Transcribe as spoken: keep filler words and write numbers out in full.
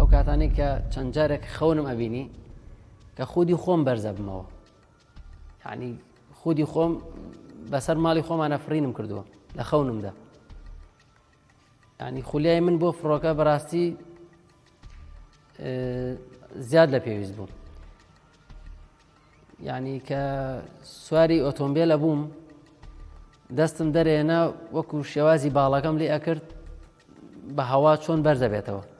ئەو کاتانێک کە چەند جارێک خەونم ئەبینی کە خودی خۆم بەرزە بمەوە، یعنی خودی خۆم بەسەر ماڵی خۆمانە فرینم کردووە لە خەونمدا. یعنی خولیای من بۆ فڕۆکە بەڕاستی زیاد لە پێویست بوو. یعنی کە سواری ئۆتۆمبیلە بووم دەستم دەرێنا وەکو شێوازی باڵەکەم لێ ئەکرد بە هەوا چۆن بەرزە بێتەوە.